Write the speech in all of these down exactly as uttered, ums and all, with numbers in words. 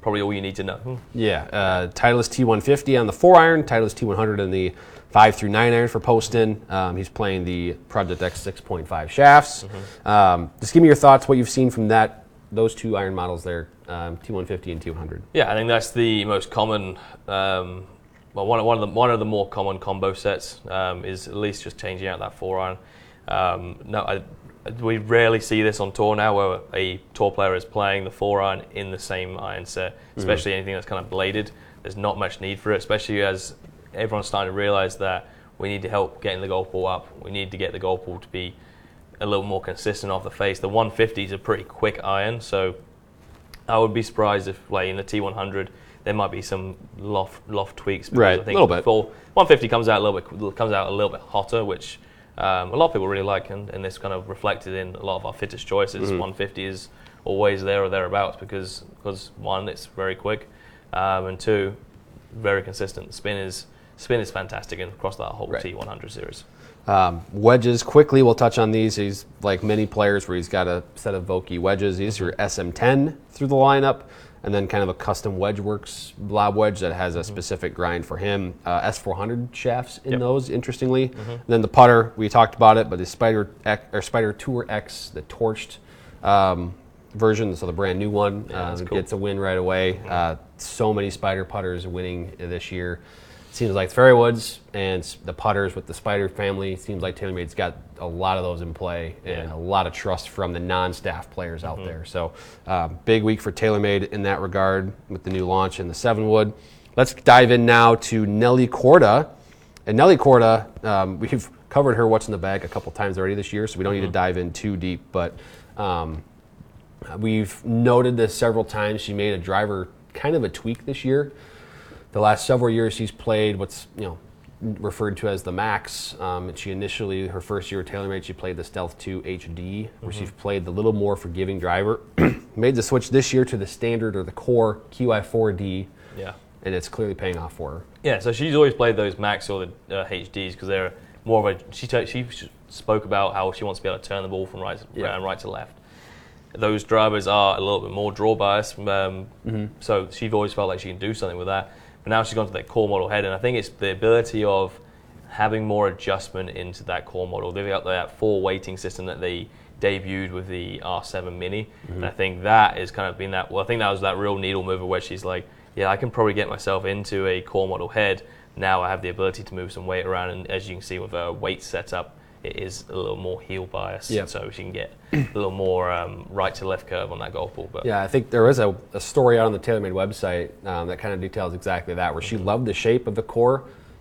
probably all you need to know. Yeah, uh, Titleist T one fifty on the four iron, Titleist T one hundred in the five through nine iron for Poston. Um, he's playing the Project X six point five shafts. Mm-hmm. Um, just give me your thoughts, what you've seen from that, those two iron models there, um, T one fifty and T one hundred. Yeah, I think that's the most common. Um, well, one, one of the one of the more common combo sets um, is at least just changing out that four iron. Um, no, I, we rarely see this on tour now, where a tour player is playing the four iron in the same iron set, especially mm-hmm. anything that's kind of bladed. There's not much need for it, especially as everyone's starting to realize that we need to help getting the golf ball up. We need to get the golf ball to be a little more consistent off the face. The one fifty is a pretty quick iron, so I would be surprised if, like in the T one hundred, there might be some loft loft tweaks. Right, I think a little bit. Before one fifty comes out a little bit comes out a little bit hotter, which um, a lot of people really like, and, and this kind of reflected in a lot of our fittest choices. Mm-hmm. one fifty is always there or thereabouts because because one, it's very quick, um, and two, very consistent. Spin is spin is fantastic across that whole right. T one hundred series. Um, wedges, quickly, we'll touch on these. He's like many players where he's got a set of Vokey wedges. These are S M ten through the lineup, and then kind of a custom WedgeWorks lob wedge that has a mm-hmm. specific grind for him. Uh, S four hundred shafts in yep. those, interestingly. Mm-hmm. And then the putter, we talked about it, but the Spider X, or Spider Tour X, the torched um, version, so the brand new one, yeah, uh, cool. gets a win right away. Mm-hmm. Uh, so many Spider putters winning this year. Seems like Fairwoods and the putters with the Spider family, seems like TaylorMade's got a lot of those in play and yeah. a lot of trust from the non-staff players out mm-hmm. there. So uh, big week for TaylorMade in that regard with the new launch in the seven wood. Let's dive in now to Nelly Korda. And Nelly Korda, um, we've covered her What's in the Bag a couple times already this year, so we don't mm-hmm. need to dive in too deep. But um, we've noted this several times. She made a driver kind of a tweak this year. The last several years, she's played what's you know referred to as the Max. Um, and she initially, her first year at TaylorMade, she played the Stealth two H D, where mm-hmm. she's played the little more forgiving driver. Made the switch this year to the standard or the core Q I four D. Yeah, and it's clearly paying off for her. Yeah, so she's always played those Max or the uh, H Ds because they're more of a. She t- she spoke about how she wants to be able to turn the ball from right to, yeah. right to left. Those drivers are a little bit more draw bias, um, mm-hmm. so she's always felt like she can do something with that. But now she's gone to that core model head, and I think it's the ability of having more adjustment into that core model. They've got that four weighting system that they debuted with the R seven Mini, mm-hmm. and I think that has kind of been that. Well, I think that was that real needle mover where she's like, yeah, I can probably get myself into a core model head. Now I have the ability to move some weight around, and as you can see with her weight setup, it is a little more heel bias, yep. so she can get a little more um, right to left curve on that golf ball. But yeah, I think there is a, a story out on the TaylorMade website um, that kind of details exactly that, where she loved the shape of the core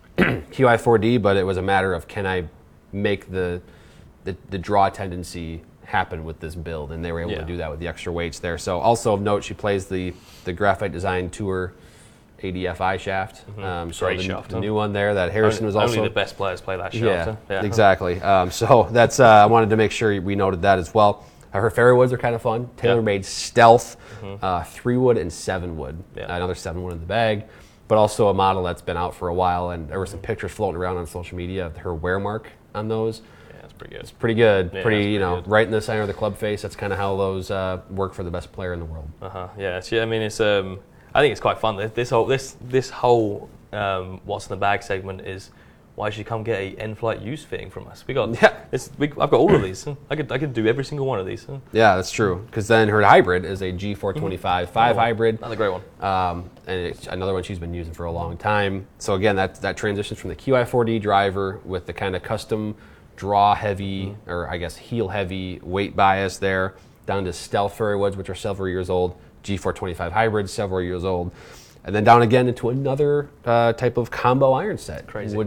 Q I four D, but it was a matter of can I make the the, the draw tendency happen with this build, and they were able yeah. to do that with the extra weights there. So also of note, she plays the the Graphite Design Tour A D F I shaft. Mm-hmm. Um, so Great the, shaft. the huh? new one there that Harrison only, was also... Only the best players play that shaft. Yeah, huh? yeah. exactly. Um, so that's uh, I wanted to make sure we noted that as well. Uh, her fairway woods are kind of fun. TaylorMade yeah. Stealth, mm-hmm. uh, three wood and seven wood. Yeah. Uh, another seven wood in the bag, but also a model that's been out for a while, and there were some pictures floating around on social media of her wear mark on those. Yeah, it's pretty good. It's pretty good. Yeah, pretty, pretty you know, good. right in the center of the club face. That's kind of how those uh, work for the best player in the world. Uh huh. Yeah. It's, yeah. I mean, it's. Um, I think it's quite fun. This whole this this whole um, what's in the bag segment is why should you come get a N-Flight use fitting from us? We got. Yeah. It's, we, I've got all of these. I could I could do every single one of these. Yeah, that's true. Because then her hybrid is a G four twenty-five five oh, hybrid. Another great one. Um, and it's another one she's been using for a long time. So again, that that transitions from the Q I four D driver with the kind of custom draw heavy, mm-hmm. or I guess heel heavy weight bias there, down to Stealth fairway woods, which are several years old, G four twenty-five hybrid, several years old, and then down again into another uh, type of combo iron set. Crazy.